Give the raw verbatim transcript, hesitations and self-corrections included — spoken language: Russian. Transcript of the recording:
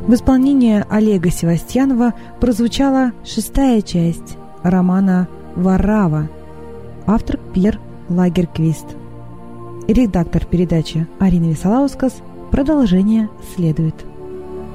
В исполнении Олега Севастьянова прозвучала шестая часть романа «Варрава», автор Пьер Лагерквист. Редактор передачи Арина Висолаускас. Продолжение следует.